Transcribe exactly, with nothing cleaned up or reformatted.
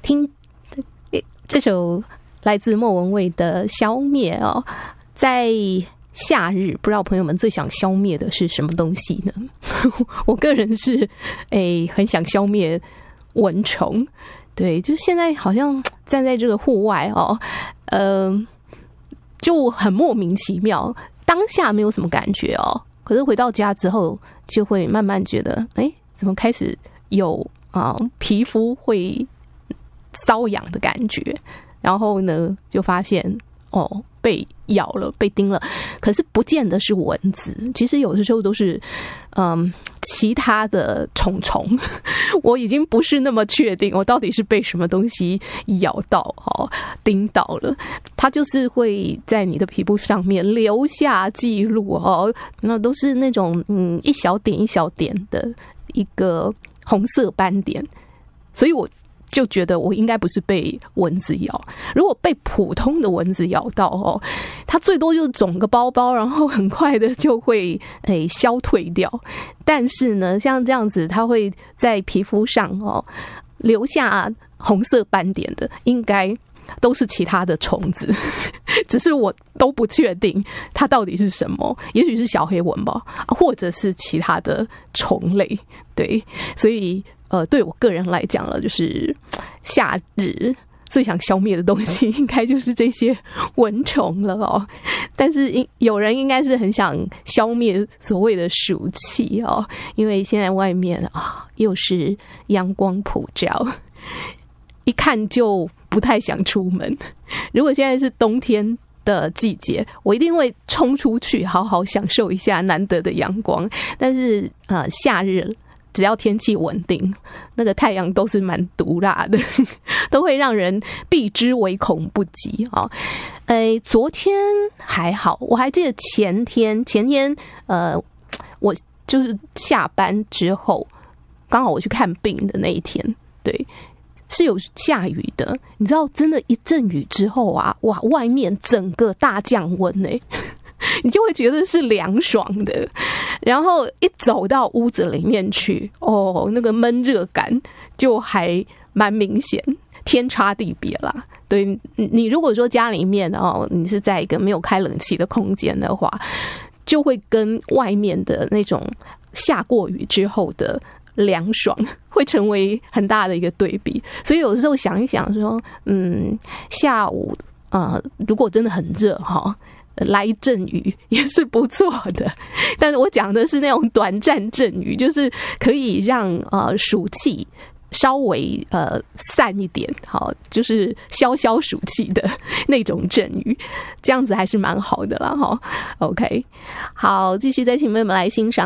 听这首来自莫文蔚的《消灭》哦，在夏日，不知道朋友们最想消灭的是什么东西呢？我个人是诶很想消灭蚊虫。对，就是现在好像站在这个户外哦，呃，就很莫名其妙，当下没有什么感觉哦，可是回到家之后，就会慢慢觉得，哎，怎么开始有啊、呃、皮肤会瘙痒的感觉，然后呢，就发现哦被咬了，被叮了，可是不见得是蚊子，其实有的时候都是嗯其他的虫虫，我已经不是那么确定我到底是被什么东西咬到哦叮到了，它就是会在你的皮肤上面留下记录哦，那都是那种嗯一小点一小点的一个红色斑点，所以我就觉得我应该不是被蚊子咬，如果被普通的蚊子咬到哦，它最多就是肿个包包，然后很快的就会诶消退掉。但是呢，像这样子，它会在皮肤上哦留下红色斑点的，应该都是其他的虫子，只是我都不确定它到底是什么，也许是小黑蚊吧，或者是其他的虫类。对，所以呃，对我个人来讲了，就是夏日最想消灭的东西，应该就是这些蚊虫了哦。但是有人应该是很想消灭所谓的暑气哦，因为现在外面啊又是阳光普照，一看就不太想出门。如果现在是冬天的季节，我一定会冲出去好好享受一下难得的阳光。但是呃，夏日只要天气稳定，那个太阳都是蛮毒辣的，都会让人避之唯恐不及啊。呃，昨天还好，我还记得前天，前天呃，我就是下班之后，刚好我去看病的那一天，对，是有下雨的。你知道，真的，一阵雨之后啊，哇，外面整个大降温欸。你就会觉得是凉爽的，然后一走到屋子里面去，哦，那个闷热感就还蛮明显，天差地别啦。对，你如果说家里面哦，你是在一个没有开冷气的空间的话，就会跟外面的那种下过雨之后的凉爽会成为很大的一个对比。所以有时候想一想说，嗯，下午呃，如果真的很热哈，来一阵雨也是不错的，但是我讲的是那种短暂阵雨，就是可以让呃暑气稍微呃散一点，好，就是消消暑气的那种阵雨，这样子还是蛮好的啦哈。OK， 好，继续再请妹妹来欣赏